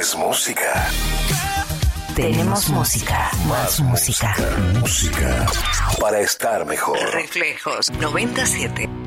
¿Quieres música? Tenemos música. Más música. Música para estar mejor. Reflejos 97.